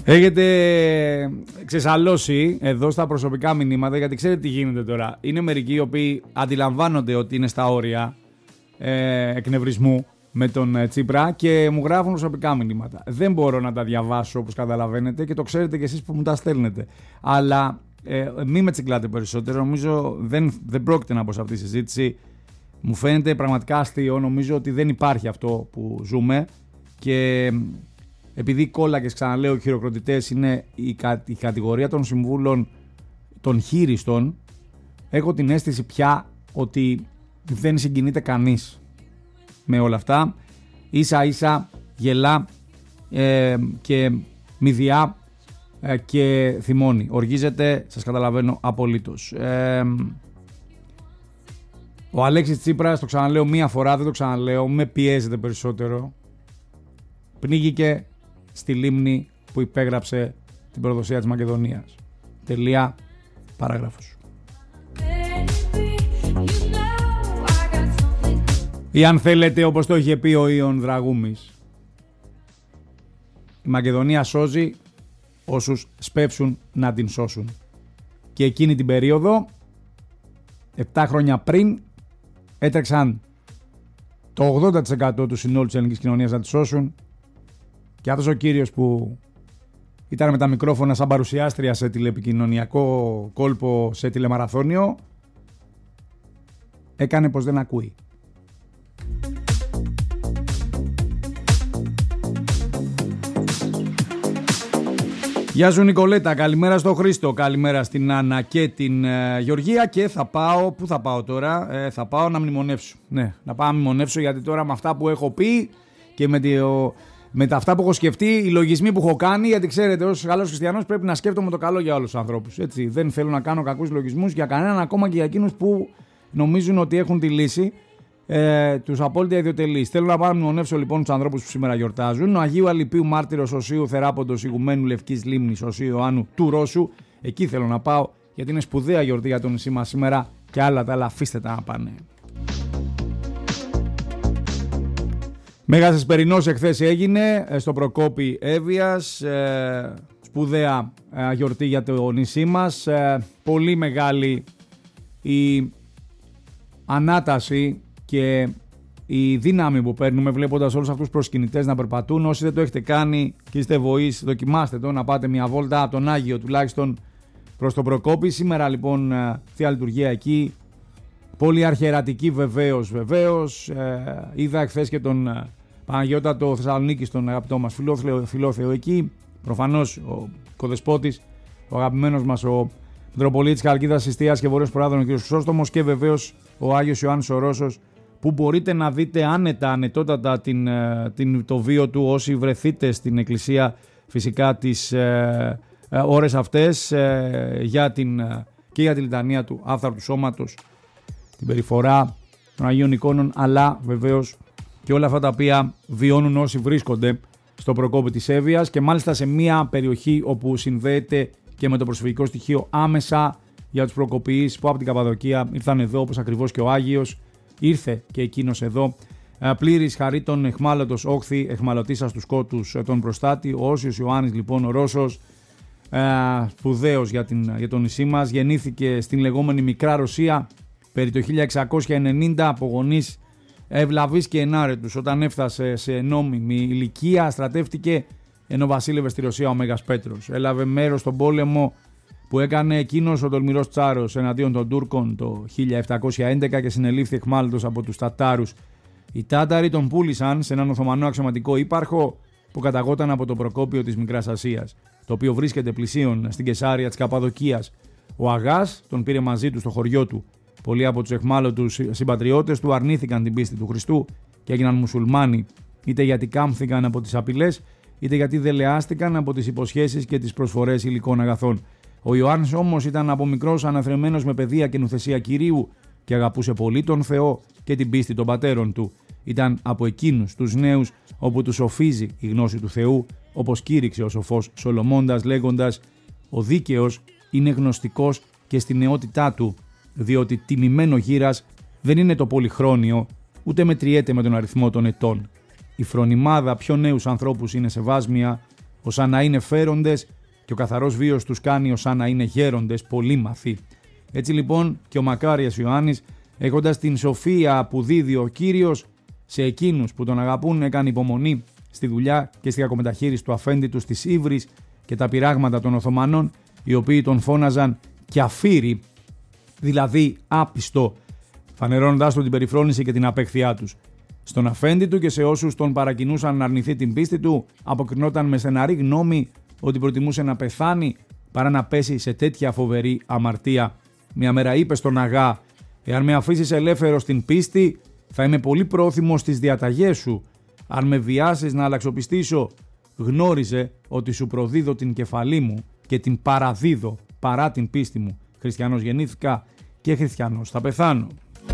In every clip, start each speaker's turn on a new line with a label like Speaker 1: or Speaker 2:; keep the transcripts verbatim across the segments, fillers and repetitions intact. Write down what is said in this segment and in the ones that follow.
Speaker 1: Έχετε ξεσαλώσει εδώ στα προσωπικά μηνύματα, γιατί ξέρετε τι γίνεται τώρα. Είναι μερικοί οι οποίοι αντιλαμβάνονται ότι είναι στα όρια ε, εκνευρισμού με τον ε, Τσίπρα και μου γράφουν προσωπικά μηνύματα. Δεν μπορώ να τα διαβάσω όπως καταλαβαίνετε και το ξέρετε κι εσείς που μου τα στέλνετε. Αλλά ε, μην με τσικλάτε περισσότερο. Νομίζω δεν, δεν πρόκειται να μπω σε αυτή τη συζήτηση. Μου φαίνεται πραγματικά αστείο. Νομίζω ότι δεν υπάρχει αυτό που ζούμε και... Επειδή κόλλακες, ξαναλέω, χειροκροτητές είναι η, κα, η κατηγορία των συμβούλων των χείριστων, έχω την αίσθηση πια ότι δεν συγκινείται κανείς με όλα αυτά. Ίσα ίσα γελά ε, και μηδιά ε, και θυμώνει. Οργίζεται, σας καταλαβαίνω απολύτως. Ε, ο Αλέξης Τσίπρας, το ξαναλέω μία φορά, δεν το ξαναλέω, με πιέζεται περισσότερο. Πνίγηκε στη λίμνη που υπέγραψε την προδοσία της Μακεδονίας. Τελεία, παράγραφος. Ή αν θέλετε, όπως το είχε πει ο Ιων Δραγούμης, η Μακεδονία σώζει όσους σπεύσουν να την σώσουν. Και εκείνη την περίοδο, επτά χρόνια πριν, έτρεξαν το ογδόντα τοις εκατό του συνόλου της ελληνικής κοινωνίας να τη σώσουν. Και αυτός ο κύριος που ήταν με τα μικρόφωνα σαν παρουσιάστρια σε τηλεπικοινωνιακό κόλπο σε τηλεμαραθώνιο, έκανε πως δεν ακούει. Γεια σου Νικολέτα, καλημέρα στο Χρήστο, καλημέρα στην Άννα και την ε, Γεωργία και θα πάω, πού θα πάω τώρα, ε, θα πάω να μνημονεύσω. Ναι, να πάω να μνημονεύσω γιατί τώρα με αυτά που έχω πει και με το... Με τα αυτά που έχω σκεφτεί, οι λογισμοί που έχω κάνει, γιατί ξέρετε, ως καλός χριστιανός πρέπει να σκέφτομαι το καλό για όλους τους ανθρώπους. Έτσι. Δεν θέλω να κάνω κακούς λογισμούς για κανέναν, ακόμα και για εκείνους που νομίζουν ότι έχουν τη λύση, ε, τους απόλυτα ιδιωτελείς. Θέλω να πάω να μνημονεύσω λοιπόν τους ανθρώπους που σήμερα γιορτάζουν. Ο Αγίου Αλιπίου Μάρτυρος Οσίου Θεράποντος Ηγουμένου Λευκής Λίμνης Οσίου Ιωάννου του Ρώσου. Εκεί θέλω να πάω, γιατί είναι σπουδαία γιορτή για το νησί μας σήμερα και άλλα τα άλλα αφήστε τα να πάνε. Μέγας Εσπερινός εχθές έγινε στο Προκόπη Εύβοιας, ε, σπουδαία ε, γιορτή για το νησί μας, ε, πολύ μεγάλη η ανάταση και η δύναμη που παίρνουμε βλέποντας όλους αυτούς τους προσκυνητές να περπατούν. Όσοι δεν το έχετε κάνει και είστε βοείς, δοκιμάστε το να πάτε μια βόλτα από τον Άγιο τουλάχιστον προς το Προκόπη. Σήμερα λοιπόν ε, Θεία Λειτουργία εκεί, πολύ αρχαιρατική βεβαίως, βεβαίως. Ε, είδα εχθές και τον ε, Παναγιώτατο Θεσσαλονίκη, τον αγαπητό μας Φιλόθεο εκεί. Προφανώς ο κοδεσπότης, ο αγαπημένος μας ο Μητροπολίτης Χαλκίδας Ιστίας και Βορείος Προάδρων ο κ. Χρυσόστομος και βεβαίως ο Άγιος Ιωάννης ο Ρώσος, που μπορείτε να δείτε άνετα, ανετότατα την, την, το βίο του όσοι βρεθείτε στην εκκλησία φυσικά τις ε, ε, ώρες αυτές ε, για την, και για τη λιτανία του άφθαρτου σώματος, την περιφορά των Αγίων Εικόνων, αλλά βεβαίως και όλα αυτά τα οποία βιώνουν όσοι βρίσκονται στο Προκόπη της Εύβοιας και μάλιστα σε μια περιοχή όπου συνδέεται και με το προσφυγικό στοιχείο άμεσα για τους προκοπιείς που από την Καπαδοκία ήρθαν εδώ, όπως ακριβώς και ο Άγιος ήρθε και εκείνος εδώ. Πλήρης χαρίτων εχμάλωτος όχθη, εχμαλωτήσας τους σκότους τον προστάτη. Ο Όσιος Ιωάννης λοιπόν ο Ρώσος, σπουδαίος για, την, για το νησί μας, γεννήθηκε στην λεγόμενη Μικρά Ρωσία περί το χίλια εξακόσια ενενήντα από γονείς ευλαβείς και ενάρετους. Όταν έφτασε σε νόμιμη ηλικία στρατεύτηκε ενώ βασίλευε στη Ρωσία ο Μέγας Πέτρος. Έλαβε μέρος στον πόλεμο που έκανε εκείνος ο τολμηρός Τσάρος εναντίον των Τούρκων το χίλια επτακόσια έντεκα και συνελήφθη εχμάλωτος από τους Τατάρους. Οι Τάταροι τον πούλησαν σε έναν Οθωμανό αξιωματικό ύπαρχο που καταγόταν από το Προκόπιο της Μικράς Ασίας, το οποίο βρίσκεται πλησίον στην Κεσάρια της Καπαδοκίας. Ο Αγάς τον πήρε μαζί του στο χωριό του. Πολλοί από τους εχμάλωτους συμπατριώτες του αρνήθηκαν την πίστη του Χριστού και έγιναν μουσουλμάνοι, είτε γιατί κάμφθηκαν από τις απειλές, είτε γιατί δελεάστηκαν από τις υποσχέσεις και τις προσφορές υλικών αγαθών. Ο Ιωάννης όμως ήταν από μικρός αναθρεμμένος με παιδεία και νουθεσία Κυρίου και αγαπούσε πολύ τον Θεό και την πίστη των πατέρων του. Ήταν από εκείνους τους νέους όπου τους οφίζει η γνώση του Θεού, όπως κήρυξε ο σοφός Σολομώντας λέγοντας «Ο δίκαιος είναι γνωστικός και στη νεότητά του, διότι τιμημένο γύρας δεν είναι το πολυχρόνιο, ούτε μετριέται με τον αριθμό των ετών. Η φρονιμάδα πιο νέους ανθρώπους είναι σεβάσμια, όσα να είναι φέροντες και ο καθαρός βίος τους κάνει όσα να είναι γέροντες πολύμαθοι. Έτσι λοιπόν και ο Μακάριας Ιωάννης, έχοντας την σοφία που δίδει ο Κύριος σε εκείνους που τον αγαπούν, έκανε υπομονή στη δουλειά και στη κακομεταχείριση του αφέντη του στις ύβρις και τα πειράγματα των Οθωμανών, οι οποίοι τον φώναζαν κιαφίρι, δηλαδή άπιστο, φανερώνοντας του την περιφρόνηση και την απέχθειά τους. Στον αφέντη του και σε όσους τον παρακινούσαν να αρνηθεί την πίστη του, αποκρινόταν με στεναρή γνώμη ότι προτιμούσε να πεθάνει παρά να πέσει σε τέτοια φοβερή αμαρτία. Μια μέρα είπε στον Αγά: «Εάν με αφήσεις ελεύθερο στην πίστη, θα είμαι πολύ πρόθυμος στις διαταγές σου. Αν με βιάσεις να αλλαξοπιστήσω, γνώριζε ότι σου προδίδω την κεφαλή μου και την παραδίδω παρά την πίστη μου. Χριστιανός γεννήθηκα και χριστιανός θα πεθάνω».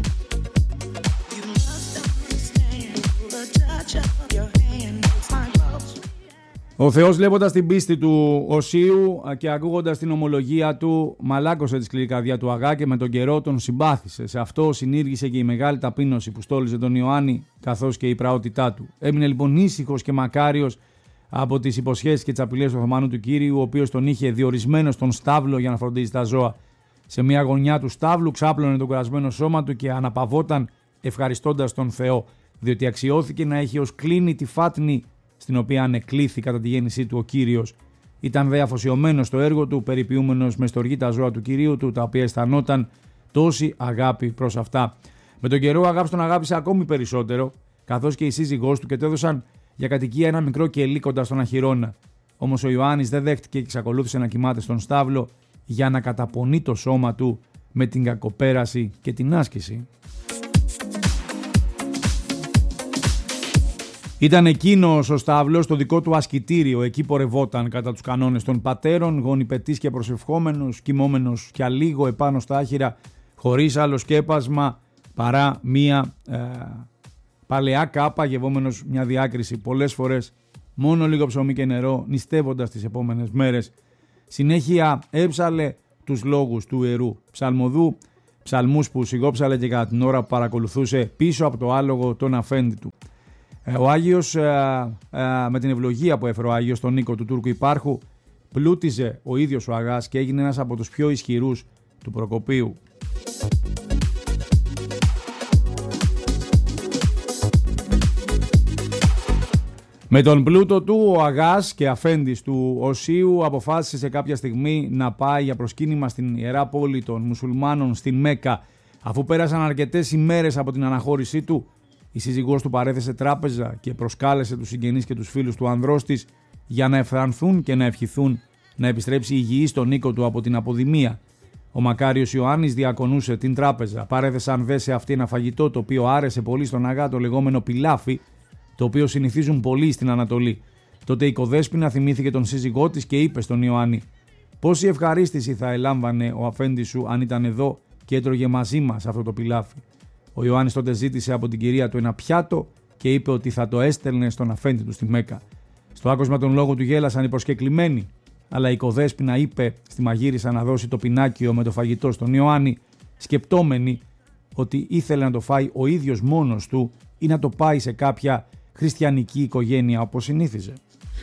Speaker 1: Ο Θεός, βλέποντας την πίστη του Οσίου και ακούγοντας την ομολογία του, μαλάκωσε τη σκληρή καρδιά του Αγά και με τον καιρό τον συμπάθησε. Σε αυτό συνήργησε και η μεγάλη ταπείνωση που στόλιζε τον Ιωάννη, καθώς και η πραότητά του. Έμεινε λοιπόν ήσυχος και μακάριος από τις υποσχέσεις και τις απειλές του Οθωμανού του Κύριου, ο οποίος τον είχε διορισμένο στον στάβλο για να φροντίζει τα ζώα. Σε μια γωνιά του στάβλου ξάπλωνε το κουρασμένο σώμα του και αναπαυόταν ευχαριστώντας τον Θεό, διότι αξιώθηκε να έχει ως κλίνη τη φάτνη στην οποία ανεκλήθη κατά τη γέννησή του ο Κύριος. Ήταν δε αφοσιωμένος στο έργο του, περιποιούμενος με στοργή τα ζώα του Κυρίου του, τα οποία αισθανόταν τόση αγάπη προς αυτά. Με τον καιρό ο Αγάπης τον αγάπησε ακόμη περισσότερο, καθώς και η σύζυγός του, και του έδωσαν για κατοικία ένα μικρό κελί κοντά στον Αχυρώνα. Όμως ο Ιωάννης δεν δέχτηκε και εξακολούθησε να κοιμάται στον στάβλο για να καταπονεί το σώμα του με την κακοπέραση και την άσκηση. Ήταν εκείνος ο στάβλος το δικό του ασκητήριο, εκεί πορευόταν κατά τους κανόνες των πατέρων, γονιπετής και προσευχόμενος, κοιμόμενος κι αλίγο επάνω στα άχυρα, χωρίς άλλο σκέπασμα παρά μία ε, παλαιά κάπα, γευόμενος μια διάκριση πολλές φορές, μόνο λίγο ψωμί και νερό, νηστεύοντας τις επόμενες μέρες. Συνέχεια έψαλε τους λόγους του ιερού ψαλμοδού, ψαλμούς που σιγόψαλε και κατά την ώρα που παρακολουθούσε πίσω από το άλογο τον αφέντη του. Ο Άγιος, με την ευλογία που έφερε ο Άγιος στον οίκο του Τούρκου Υπάρχου, πλούτιζε ο ίδιος ο Αγάς και έγινε ένας από τους πιο ισχυρούς του Προκοπίου. Με τον πλούτο του, ο Αγάς και αφέντης του Οσίου αποφάσισε σε κάποια στιγμή να πάει για προσκύνημα στην ιερά πόλη των μουσουλμάνων στην Μέκα. Αφού πέρασαν αρκετές ημέρες από την αναχώρησή του, η σύζυγός του παρέθεσε τράπεζα και προσκάλεσε τους συγγενείς και τους φίλους του ανδρός της για να ευθανθούν και να ευχηθούν να επιστρέψει υγιή στον οίκο του από την αποδημία. Ο Μακάριος Ιωάννης διακονούσε την τράπεζα. Παρέθεσαν δε σε αυτή ένα φαγητό το οποίο άρεσε πολύ στον Αγά, το λεγόμενο πιλάφι, το οποίο συνηθίζουν πολλοί στην Ανατολή. Τότε η οικοδέσποινα θυμήθηκε τον σύζυγό της και είπε στον Ιωάννη: «Πόση ευχαρίστηση θα ελάμβανε ο αφέντης σου αν ήταν εδώ και έτρωγε μαζί μας αυτό το πιλάφι». Ο Ιωάννης τότε ζήτησε από την κυρία του ένα πιάτο και είπε ότι θα το έστελνε στον αφέντη του στη Μέκα. Στο άκουσμα των λόγων του γέλασαν οι προσκεκλημένοι, αλλά η οικοδέσποινα είπε στη μαγείρισα να δώσει το πινάκιο με το φαγητό στον Ιωάννη, σκεπτόμενη ότι ήθελε να το φάει ο ίδιος μόνος του ή να το πάει σε κάποια χριστιανική οικογένεια όπως συνήθιζε.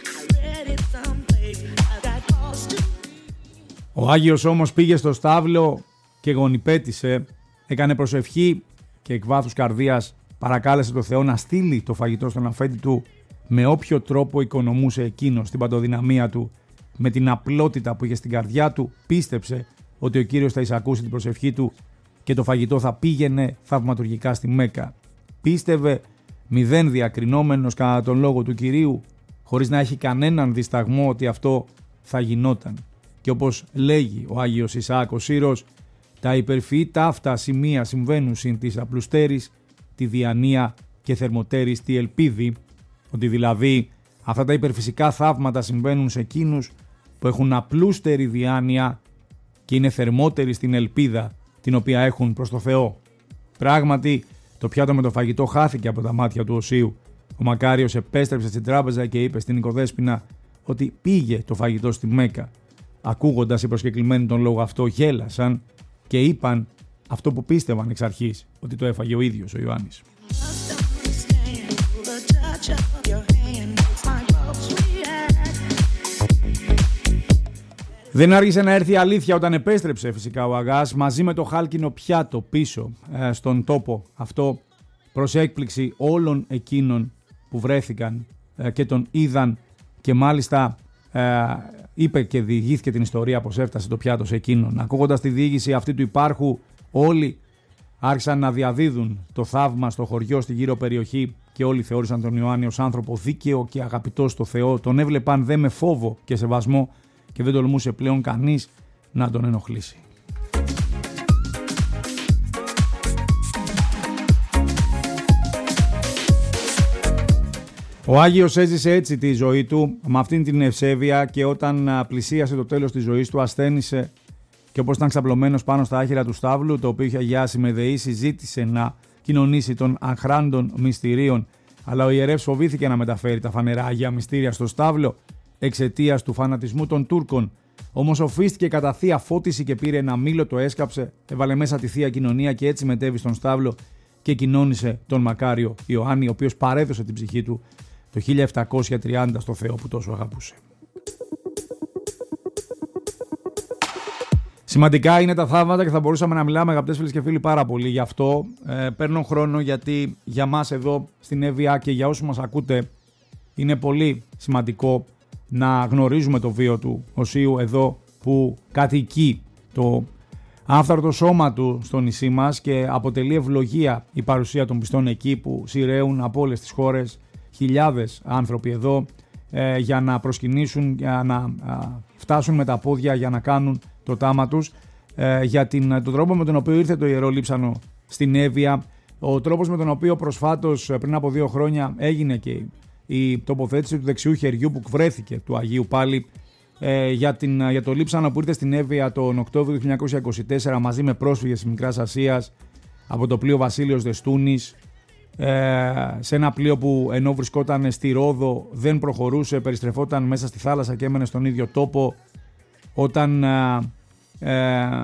Speaker 1: Ο Άγιος όμως πήγε στο στάβλο και γονιπέτησε, έκανε προσευχή και εκ βάθους καρδίας παρακάλεσε το Θεό να στείλει το φαγητό στον αφέντη του με όποιο τρόπο οικονομούσε εκείνος στην παντοδυναμία του. Με την απλότητα που είχε στην καρδιά του, πίστεψε ότι ο Κύριος θα εισακούσει την προσευχή του και το φαγητό θα πήγαινε θαυματουργικά στη Μέκα. Πίστευε μηδέν διακρινόμενος κατά τον λόγο του Κυρίου, χωρίς να έχει κανέναν δισταγμό ότι αυτό θα γινόταν. Και όπως λέγει ο Άγιος Ισαάκ ο Σύρος, τα υπερφυή ταύτα σημεία συμβαίνουν συν της απλουστέρης, τη διανία και θερμοτέρης τη ελπίδη, ότι δηλαδή αυτά τα υπερφυσικά θαύματα συμβαίνουν σε εκείνους που έχουν απλούστερη διάνοια και είναι θερμότεροι στην ελπίδα την οποία έχουν προς το Θεό. Πράγματι, το πιάτο με το φαγητό χάθηκε από τα μάτια του Οσίου. Ο Μακάριος επέστρεψε στην τράπεζα και είπε στην οικοδέσποινα ότι πήγε το φαγητό στη Μέκα. Ακούγοντας οι προσκεκλημένοι τον λόγο αυτό, γέλασαν και είπαν αυτό που πίστευαν εξ αρχής, ότι το έφαγε ο ίδιος ο Ιωάννης. Δεν άργησε να έρθει η αλήθεια όταν επέστρεψε φυσικά ο Αγάς μαζί με το χάλκινο πιάτο πίσω ε, στον τόπο αυτό, προς έκπληξη όλων εκείνων που βρέθηκαν ε, και τον είδαν, και μάλιστα ε, είπε και διηγήθηκε την ιστορία πως έφτασε το πιάτο σε εκείνον. Ακούγοντας τη διήγηση αυτή του υπάρχου, όλοι άρχισαν να διαδίδουν το θαύμα στο χωριό, στη γύρω περιοχή, και όλοι θεώρησαν τον Ιωάννη ως άνθρωπο δίκαιο και αγαπητό στο Θεό. Τον έβλεπαν δε με φόβο και σεβασμό και δεν τολμούσε πλέον κανείς να τον ενοχλήσει. Ο Άγιος έζησε έτσι τη ζωή του, με αυτήν την ευσέβεια, και όταν πλησίασε το τέλος της ζωής του ασθένησε, και όπως ήταν ξαπλωμένος πάνω στα άχυρα του στάβλου, το οποίο είχε αγιάσει με δεήσει, ζήτησε να κοινωνήσει των αχράντων μυστηρίων, αλλά ο ιερεύς φοβήθηκε να μεταφέρει τα φανερά Αγία Μυστήρια στο στάβλο εξαιτίας του φανατισμού των Τούρκων. Όμως οφίστηκε κατά θεία φώτιση και πήρε ένα μήλο, το έσκαψε, έβαλε μέσα τη θεία κοινωνία και έτσι μετέβη στον στάβλο και κοινώνησε τον μακάριο Ιωάννη, ο οποίος παρέδωσε την ψυχή του το χίλια επτακόσια τριάντα στο Θεό που τόσο αγαπούσε. Σημαντικά είναι τα θαύματα και θα μπορούσαμε να μιλάμε, αγαπητές φίλες και φίλοι, πάρα πολύ γι' αυτό. Ε, παίρνω χρόνο γιατί για μας εδώ στην Εύβοια και για όσους μας ακούτε είναι πολύ σημαντικό να γνωρίζουμε το βίο του Οσίου εδώ που κατοικεί το άφθαρτο σώμα του στο νησί μας, και αποτελεί ευλογία η παρουσία των πιστών εκεί που σειραίουν από όλες τις χώρες χιλιάδες άνθρωποι εδώ ε, για να προσκυνήσουν, για να α, φτάσουν με τα πόδια για να κάνουν το τάμα τους, ε, για την, τον τρόπο με τον οποίο ήρθε το Ιερό Λείψανο στην Εύβοια, ο τρόπος με τον οποίο προσφάτως πριν από δύο χρόνια έγινε και η τοποθέτηση του δεξιού χεριού που βρέθηκε του Αγίου πάλι, ε, για, την, για το Λείψανο που ήρθε στην Εύβοια τον Οκτώβριο του χίλια εννιακόσια είκοσι τέσσερα μαζί με πρόσφυγες της Μικράς Ασίας από το πλοίο Βασίλειος Δεστούνης, ε, σε ένα πλοίο που ενώ βρισκόταν στη Ρόδο δεν προχωρούσε, περιστρεφόταν μέσα στη θάλασσα και έμενε στον ίδιο τόπο. Όταν ε, ε,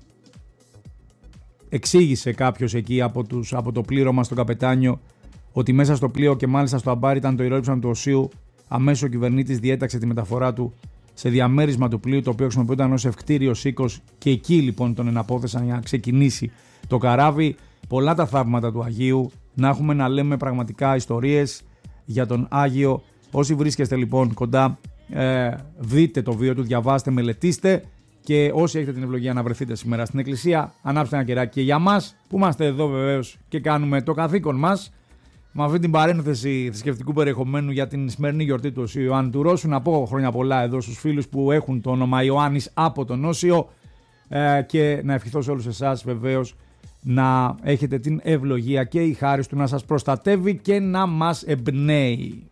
Speaker 1: εξήγησε κάποιος εκεί από, τους, από το πλήρωμα στον καπετάνιο ότι μέσα στο πλοίο και μάλιστα στο αμπάρι ήταν το Ιερό Λείψανο του Οσίου, αμέσως ο κυβερνήτης διέταξε τη μεταφορά του σε διαμέρισμα του πλοίου, το οποίο χρησιμοποιόταν ως ευκτήριο οίκος, και εκεί λοιπόν τον εναπόθεσαν για να ξεκινήσει το καράβι. Πολλά τα θαύματα του Αγίου, να έχουμε να λέμε πραγματικά ιστορίες για τον Άγιο. Όσοι βρίσκεστε λοιπόν κοντά, ε, δείτε το βίο του, διαβάστε, μελετήστε, και όσοι έχετε την ευλογία να βρεθείτε σήμερα στην εκκλησία, ανάψτε ένα κεράκι και για μας που είμαστε εδώ βεβαίως και κάνουμε το καθήκον μας με αυτή την παρένθεση θρησκευτικού περιεχομένου για την σημερινή γιορτή του Οσίου Ιωάννη του Ρώσου. Να πω χρόνια πολλά εδώ στους φίλους που έχουν το όνομα Ιωάννης από τον Όσιο, ε, και να ευχηθώ σε όλους εσάς βεβαίως να έχετε την ευλογία και η χάρις του να σας προστατεύει και να μας εμπνέει.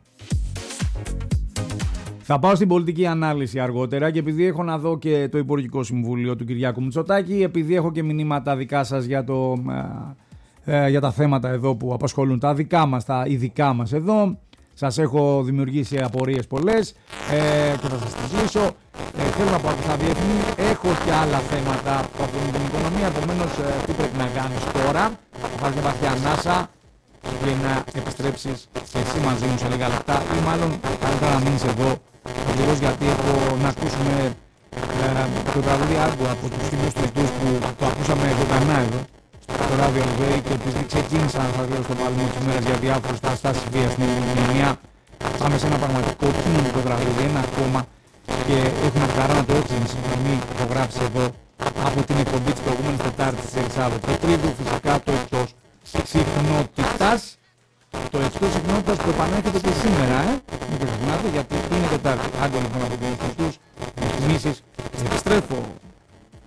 Speaker 1: Θα πάω στην πολιτική ανάλυση αργότερα, και επειδή έχω να δω και το Υπουργικό Συμβούλιο του Κυριάκου Μητσοτάκη, επειδή έχω και μηνύματα δικά σας για, το, ε, για τα θέματα εδώ που απασχολούν τα δικά μας, τα ειδικά μας εδώ, σας έχω δημιουργήσει απορίες πολλές ε, και θα σας τις λύσω. Ε, θέλω να πω από τα διεθνή, έχω και άλλα θέματα που αφορούν την οικονομία, επομένως ε, τι πρέπει να κάνεις τώρα? Θα πάρεις μια βαθιά ανάσα και να επιστρέψεις και εσύ μαζί μου σε λίγα λεπτά, ή μάλλον καλύτερα να μείνεις εδώ ακριβώς γιατί έχω να ακούσουμε ε, το τραγούδι Άργο από τους φίλους του Ιτούς που το ακούσαμε ζωντανά εδώ στο ράδιο Ελβέη, και επειδή ξεκίνησαν θα λέω στο παλμό της ημέρας για διάφορες παραστάσεις βίας στην κοινωνία, πάμε σε ένα πραγματικό κοινωνικό τραγούδι, ένα ακόμα, και έχουμε χαρά να το έχει με συμφωνή υπογράψει εδώ από την εκπομπή της προηγούμενης Τετάρτης της Ελισάβετ Πετρίδου, φυσικά το εκτός συχνότητας. Το εκτός συχνότητας που επανέρχεται και σήμερα, ε! Μην το ξεχνάτε, γιατί είναι Τετάρτη. Άντε λοιπόν από τους Χριστούς, τις μίσεις, επιστρέφω.